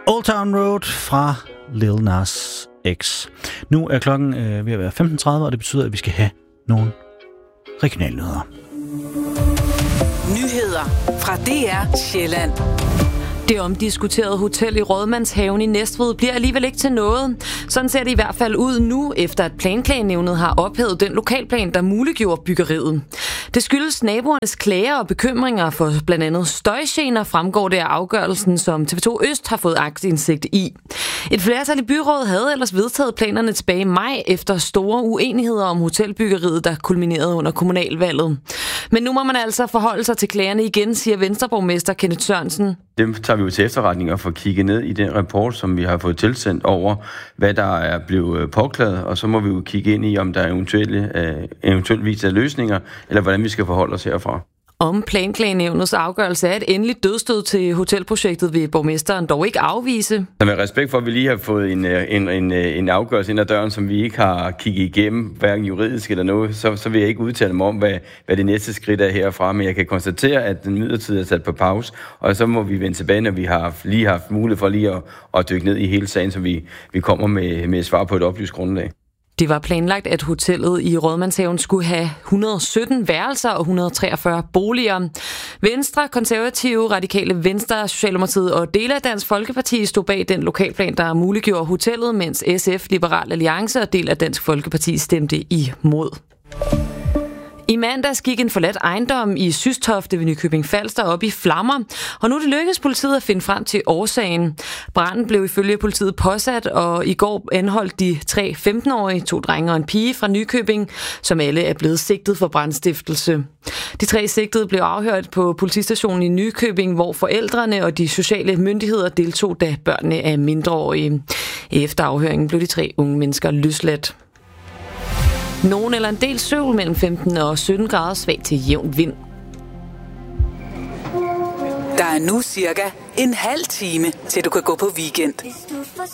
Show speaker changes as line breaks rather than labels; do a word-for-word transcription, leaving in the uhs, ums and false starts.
Old Town Road fra Lil Nas X. Nu er klokken øh, ved at være femten tredive, og det betyder, at vi skal have nogle regionale nyheder.
Nyheder fra D R Sjælland.
Det omdiskuterede hotel i Rådmandshaven i Næstved bliver alligevel ikke til noget. Sådan ser det i hvert fald ud nu, efter at Planklagenævnet har ophævet den lokalplan, der muliggjorde byggeriet. Det skyldes naboernes klager og bekymringer for blandt andet støjgener, fremgår det af afgørelsen, som T V to Øst har fået aktindsigt i. Et flertal i byrådet havde ellers vedtaget planerne tilbage i maj efter store uenigheder om hotelbyggeriet, der kulminerede under kommunalvalget. Men nu må man altså forholde sig til klagerne igen, siger Venstreborgmester Kenneth Sørensen.
Dem tager vi jo til efterretning og får kigget ned i den rapport, som vi har fået tilsendt over, hvad der er blevet påklaget, og så må vi jo kigge ind i, om der er eventuelle, øh, eventuelt er løsninger, eller hvordan vi skal forholde os herfra.
Om Planklagenævnets afgørelse er et endeligt dødsstød til hotelprojektet, vil borgmesteren dog ikke afvise.
Så med respekt for, at vi lige har fået en, en, en, en afgørelse ind ad døren, som vi ikke har kigget igennem, hverken juridisk eller noget, så, så vil jeg ikke udtale mig om, hvad, hvad det næste skridt er herfra. Men jeg kan konstatere, at den midlertidige er sat på pause, og så må vi vende tilbage, når vi har lige haft mulighed for lige at, at dykke ned i hele sagen, så vi, vi kommer med, med svar på et oplyst grundlag.
Det var planlagt, at hotellet i Rådmandshaven skulle have et hundrede og sytten værelser og et hundrede og treogfyrre boliger. Venstre, Konservative, Radikale Venstre, Socialdemokratiet og dele af Dansk Folkeparti stod bag den lokalplan, der muliggjorde hotellet, mens S F, Liberal Alliance og del af Dansk Folkeparti stemte imod. I mandags gik en forladt ejendom i Systofte ved Nykøbing Falster op i flammer, og nu er det lykkedes politiet at finde frem til årsagen. Branden blev ifølge politiet påsat, og i går anholdt de tre femten-årige, to drenge og en pige fra Nykøbing, som alle er blevet sigtet for brandstiftelse. De tre sigtede blev afhørt på politistationen i Nykøbing, hvor forældrene og de sociale myndigheder deltog, da børnene er mindreårige. Efter afhøringen blev de tre unge mennesker løsladt. Nogen eller en del søvn mellem femten og sytten grader, svag til jævn vind.
Der er nu cirka en halv time, til du kan gå på weekend.